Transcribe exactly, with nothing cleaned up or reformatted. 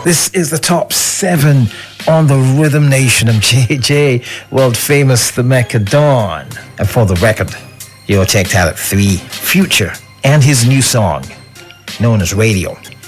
This is the top seven on the Rhythm Nation. I'm J J, world famous The Mecca Dawn. And for the record, you're checked out at three, Future and his new song, known as Radio.